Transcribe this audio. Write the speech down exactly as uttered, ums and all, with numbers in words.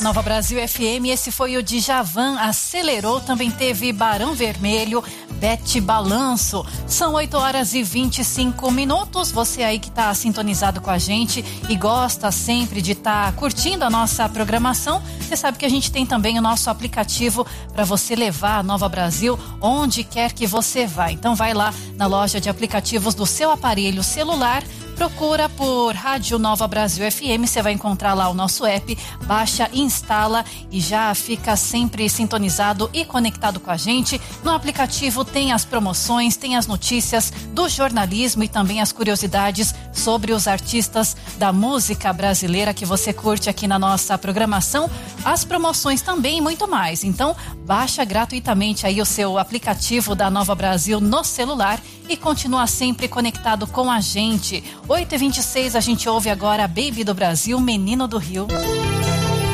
Nova Brasil F M, esse foi o Djavan, Acelerou. Também teve Barão Vermelho, Bete Balanço. São oito horas e vinte e cinco minutos. Você aí que está sintonizado com a gente e gosta sempre de estar tá curtindo a nossa programação, você sabe que a gente tem também o nosso aplicativo para você levar a Nova Brasil onde quer que você vá. Então vai lá na loja de aplicativos do seu aparelho celular, procura por Rádio Nova Brasil F M, você vai encontrar lá o nosso app, baixa, instala e já fica sempre sintonizado e conectado com a gente. No aplicativo tem as promoções, tem as notícias do jornalismo e também as curiosidades sobre os artistas da música brasileira que você curte aqui na nossa programação, as promoções também e muito mais. Então, baixa gratuitamente aí o seu aplicativo da Nova Brasil no celular e continua sempre conectado com a gente. oito e vinte e seis, a gente ouve agora a Baby do Brasil, Menino do Rio.